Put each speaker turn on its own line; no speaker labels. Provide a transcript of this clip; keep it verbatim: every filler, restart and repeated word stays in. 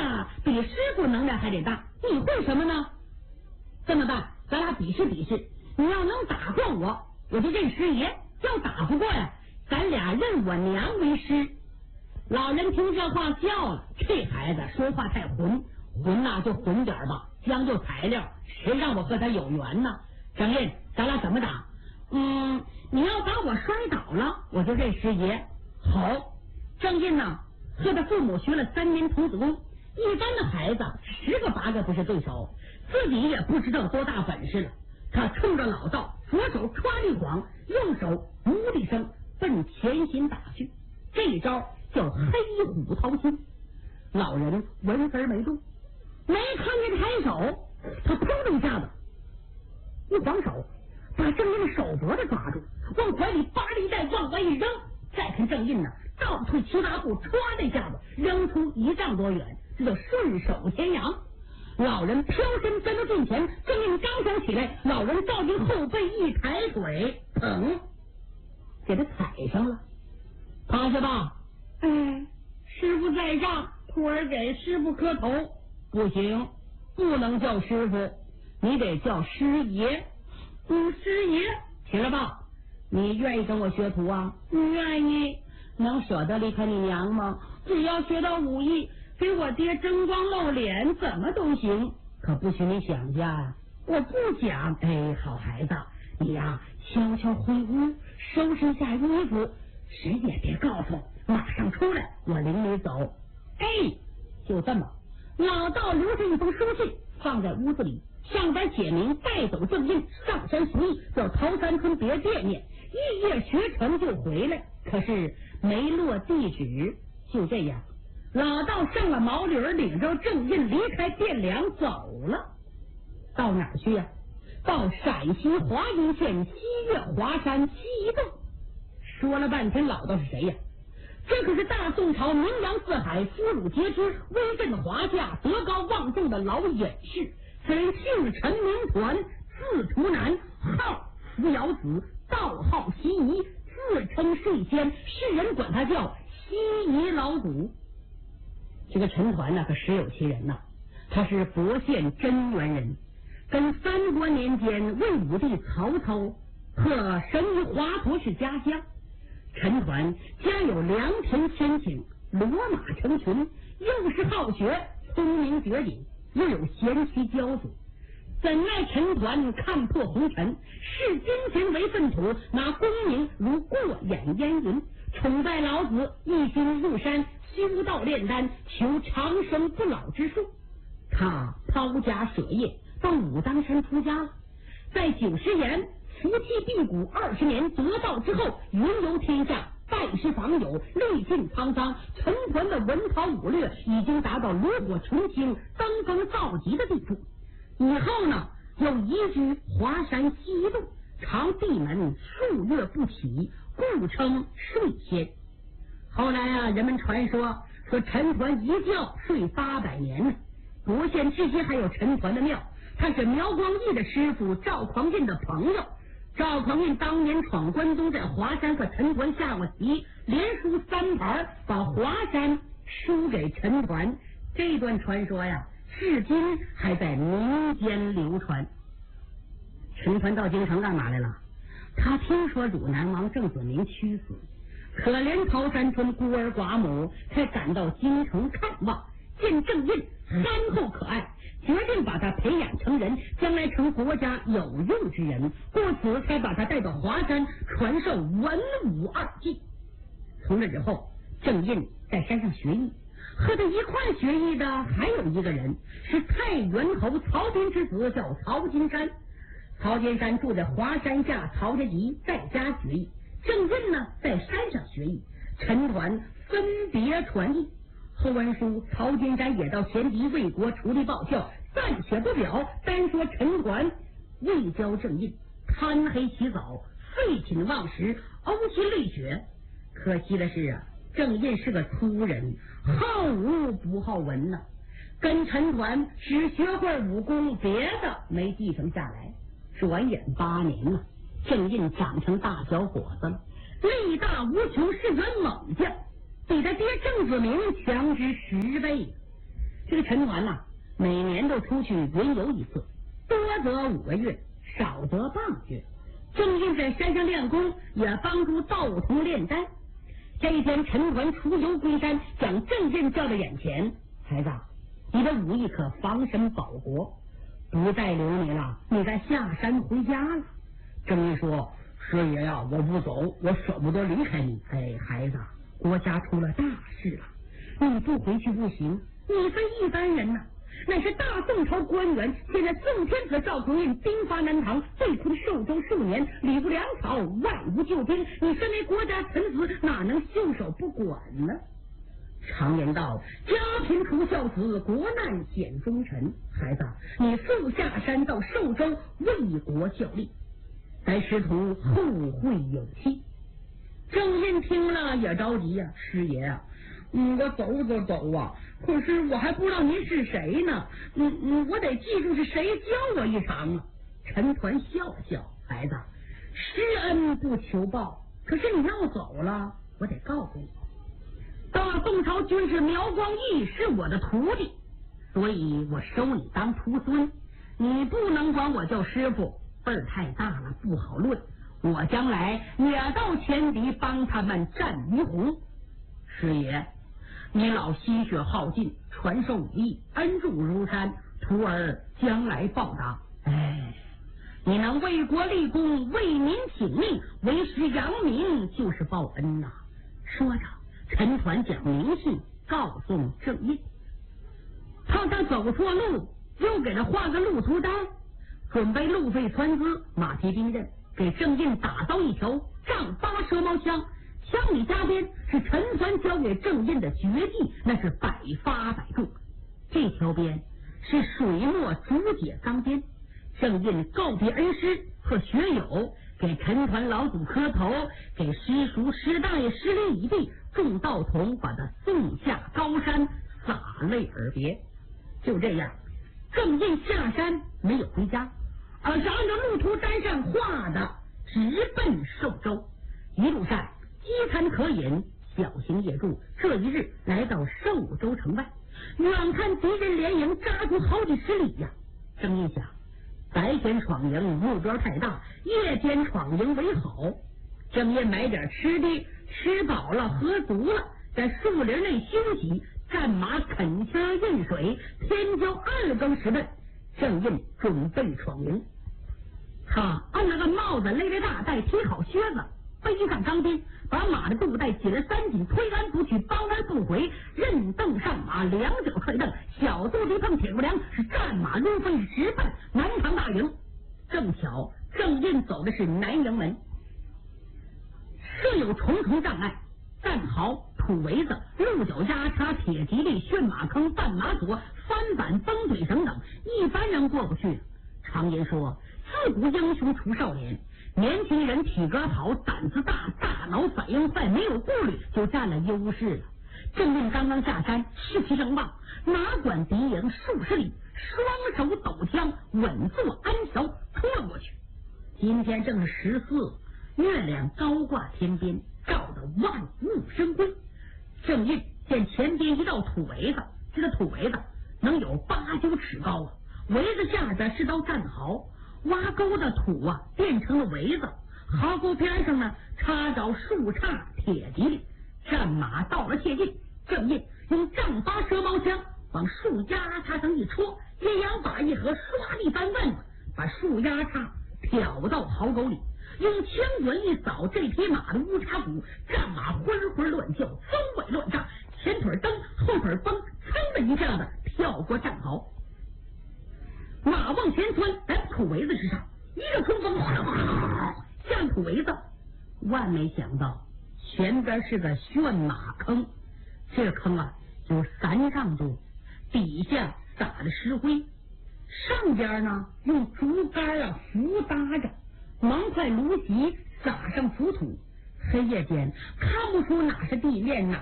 呀比师傅能耐还得大，你会什么呢？这么办，咱俩比试比试，你要能打过我，我就认师爷；要打不过呀，咱俩认我娘为师。老人听这话笑了，这孩子说话太混，混呐就混点吧，将就材料，谁让我和他有缘呢？郑印，咱俩怎么打？嗯，你要把我摔倒了，我就认师爷。好，郑印呐，和他父母学了三年童子功，一般的孩子十个八个不是对手，自己也不知道多大本事了。他冲着老道，左手歘一晃，右手呜的声奔前心打去，这一招叫黑虎掏心。老人纹丝没动，没看见抬手，他砰的一下子一晃手，把郑印的手脖子抓住，往怀里扒了一袋往外一扔，再看郑印呢倒退七八步，歘的一下子扔出一丈多远，这叫顺手牵羊。老人飘身站到近前，郑印刚想起来，老人照进后背一抬腿，砰，给他踩上了。趴下吧。哎，师傅在上，徒儿给师傅磕头。不行，不能叫师傅，你得叫师爷。嗯，师爷，起来吧。你愿意跟我学徒啊？愿意。能舍得离开你娘吗？只要学到武艺，给我爹争光露脸，怎么都行。可不许你想家呀！我不讲。哎，好孩子，你呀、啊，悄悄回屋，收拾下衣服，谁也别告诉，马上出来，我领你走。哎，就这么，老道留下一封书信，放在屋子里，上边写明带走郑印上山学艺，叫陶三春别惦念，一夜学成就回来。可是没落地址。就这样，老道上了毛驴，领着郑印离开汴梁走了。到哪儿去呀、啊？到陕西华阴县西岳华山西洞。说了半天，老道是谁呀？这可是大宋朝名扬四海、妇孺皆知、威震华夏、德高望重的老隐士。此人姓陈名团，字图南，号扶摇子，道号西夷，自称睡仙，世人管他叫西夷老祖。这个陈团呢，可实有其人呐、啊，他是博县真元人，跟三国年间魏武帝曹操和神医华佗是家乡。陈团家有良田千顷，骡马成群，又是好学，聪明绝顶，又有贤妻骄子。怎奈陈团看破红尘，视金钱为粪土，拿功名如过眼烟云，崇拜老子，一心入山修道炼丹，求长生不老之术。他抛家舍业到武当山出家了，在九十岩福气辟谷二十年，得道之后云游天下，拜师访友，历尽沧桑。陈团的文韬武略已经达到炉火纯青、登峰造极的地步。以后呢，又移居华山西洞，常闭门数月不起，故称睡仙。后来啊，人们传说说陈团一觉睡八百年呢。博县至今还有陈团的庙，他是苗光义的师傅赵匡胤的朋友。赵匡胤当年闯关东，在华山和陈团下过棋，连输三盘，把华山输给陈团。这段传说呀，至今还在民间流传。陈团到京城干嘛来了？他听说汝南王郑子明屈死，可怜陶山春孤儿寡母，才赶到京城看望。见郑印憨厚可爱，决定把他培养成人，将来成国家有用之人，故此才把他带到华山传授文武二技。从这之后，郑印在山上学艺，和他一块学艺的还有一个人，是太原侯曹彬之子，叫曹金山。曹金山住在华山下曹家集，在家学艺。郑印呢，在山上学艺。陈团分别传艺。后文书，曹金山也到前敌魏国出力报效，暂且不表，单说陈团未教郑印，贪黑起早，废寝忘食，呕心沥血。可惜的是啊，郑印是个粗人，好武不好文呐、啊，跟陈团只学会武功，别的没继承下来。转眼八年了，郑印长成大小伙子了，力大无穷，是员猛将，比他爹郑子明强之十倍。 这个陈团呐、啊，每年都出去云游一次，多则五个月，少则半个月。正印在山上练功，也帮助道童炼丹。这一天，陈团出游归山，将郑印叫到眼前：“孩子，你的武艺可防身保国，不再留你了，你该下山回家了。”郑印说：“师爷呀、啊，我不走，我舍不得离开你。哎，孩子，国家出了大事了，你不回去不行。你非一般人呐、啊，乃是大宋朝官员。现在宋天子赵匡胤兵发南唐，被困寿州数年，礼不粮草，万无救兵。你身为国家臣子，哪能袖手不管呢？”常言道：“家贫除孝子，国难显忠臣。”孩子，你速下山到寿州为国效力，咱师徒后会有期。郑印听了也着急呀、啊，师爷啊，嗯，我走就走啊，可是我还不知道您是谁呢，嗯嗯，我得记住是谁教我一场啊。陈团笑了笑：“孩子，施恩不求报，可是你要走了，我得告诉你，大宋朝军师苗光义是我的徒弟，所以我收你当徒孙，你不能管我叫师傅，辈儿太大了不好论。我将来也到前敌帮他们战于洪。师爷，你老心血耗尽，传授武艺，恩重如山，徒儿将来报答。哎，你能为国立功，为民请命，为师扬名，就是报恩呐、啊。”说着，陈团将明信告诉郑印，怕他走错路，又给他画个路途单，准备路费船资，马蹄兵刃，给郑印打造一条丈八蛇矛枪。枪里加鞭是陈团交给郑印的绝技，那是百发百中。这条鞭是水墨竹节钢鞭。郑印告别恩师和学友，给陈团老祖磕头，给师叔师大爷施礼一地，众道童把他送下高山，洒泪而别。就这样，郑印下山没有回家，而是按照路途单上画的直奔寿州。一路上饥餐可饮，小行夜住。这一日来到寿州城外，远看敌人连营扎出好几十里呀、啊。郑印想，白天闯营目标太大，夜间闯营为好。郑印买点吃的，吃饱了喝足了，在树林内休息，战马啃枪饮水。天将二更时分，郑印准备闯营。他按了个帽子，勒勒大带，提好靴子，背上钢鞭，把马的肚带紧了三紧，推鞍不去，帮鞍不回，任凳上马，两脚踹蹬，小肚子碰铁骨梁，是战马如飞，直奔南唐大营。正巧郑印走的是南营门，设有重重障碍，战壕、土围子、鹿角压叉、铁蒺藜、驯马坑、绊马索、翻板、崩腿绳等，一般人过不去。常言说，自古英雄出少年，年轻人体格好，胆子大，大脑反应快，没有顾虑，就占了优势了。郑印刚刚下山，士气正旺，哪管敌营数十里，双手抖枪，稳坐鞍桥，突了过去。今天正是十四，月亮高挂天边，照得万物生辉。郑印见前边一道土围子，这个土围子能有八九尺高啊，围子下边是道战壕，挖沟的土啊变成了围子，壕沟边上呢插着树杈、铁蒺藜。战马到了切近，郑印用丈八蛇矛枪往树丫叉上一戳，阴阳法一合，唰一翻腕子，把树丫叉挑到壕沟里，用枪管一扫这匹马的乌叉骨，战马浑浑乱叫，风尾乱炸，前腿蹬，后腿绷，噌的一下子跳过战壕，马往前窜，在土围子之上，一个冲锋，向土围子。万没想到，前边是个驯马坑，这个坑啊有三丈多，底下撒的石灰，上边呢用竹竿啊扶搭着，忙块芦席撒上浮土。黑夜间看不出哪是地面，哪